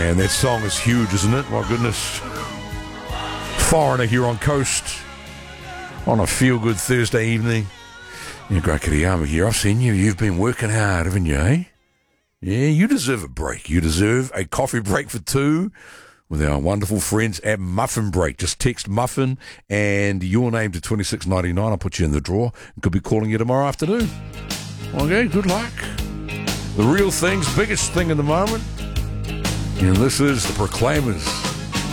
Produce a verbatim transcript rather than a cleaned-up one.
And that song is huge, isn't it? My goodness. Foreigner here on Coast on a feel-good Thursday evening. Yeah, Greg Kiriyama here. I've seen you. You've been working hard, haven't you, eh? Yeah, you deserve a break. You deserve a coffee break for two with our wonderful friends at Muffin Break. Just text Muffin and your name to twenty-six ninety-nine. I'll put you in the draw. Could be calling you tomorrow afternoon. Okay, good luck. The real thing's biggest thing in the moment. And this is the Proclaimers.